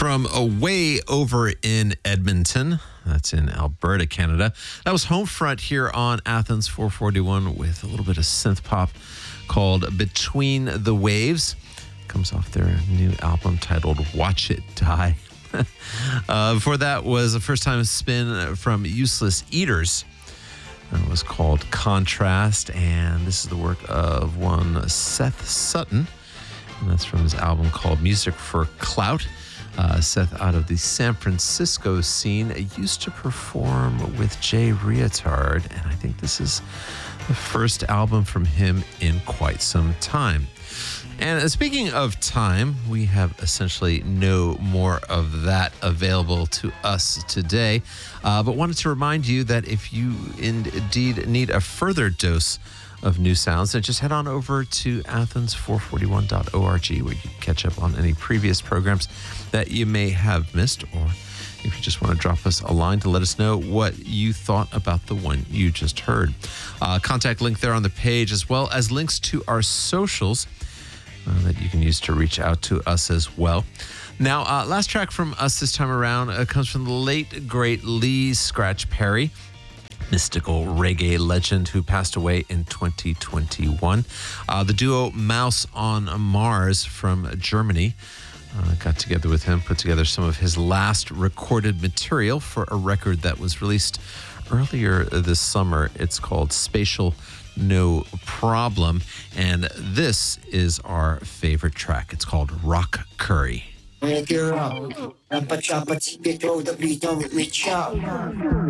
From away over in Edmonton, that's in Alberta, Canada. That was Homefront here on Athens 441 with a little bit of synth pop called Between the Waves. Comes off their new album titled Watch It Die. Before that was a first-time spin from Useless Eaters. It was called Contrast, and this is the work of one Seth Sutton, and that's from his album called Music for Clout. Seth, out of the San Francisco scene, used to perform with Jay Reatard, and I think this is the first album from him in quite some time. And speaking of time, we have essentially no more of that available to us today, but wanted to remind you that if you indeed need a further dose of new sounds, then just head on over to athens441.org, where you can catch up on any previous programs that you may have missed, or if you just want to drop us a line to let us know what you thought about the one you just heard. Contact link there on the page, as well as links to our socials that you can use to reach out to us as well. Now, last track from us this time around comes from the late, great Lee Scratch Perry, mystical reggae legend who passed away in 2021. The duo Mouse on Mars from Germany got together with him, put together some of his last recorded material for a record that was released earlier this summer. It's called Spatial No Problem, and this is our favorite track. It's called Rock Curry. Make it rock, and put your petite bit of the beat on with me, chop.